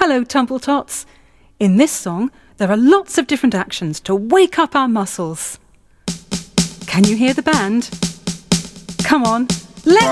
Hello, Tumbletots. In this song, there are lots of different actions to wake up our muscles. Can you hear the band? Come on, let's